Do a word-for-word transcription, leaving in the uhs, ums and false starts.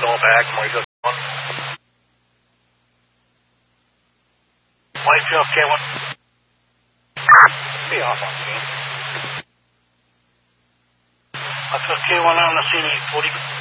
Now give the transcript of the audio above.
call back. Mike just one. Whitefield K one. Be off on scene. Whitefield K one on the scene, forty.